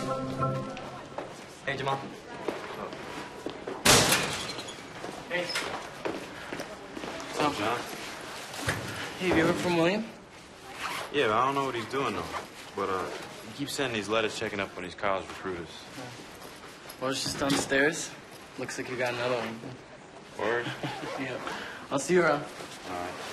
Hey, Jamal. Hey. What's up, John? Hey, have you heard from William? Yeah, but I don't know what he's doing, though. But, he keeps sending these letters checking up on these college recruiters. Well, it's just downstairs. Looks like you got another one. Word? Yeah. I'll see you around. All right.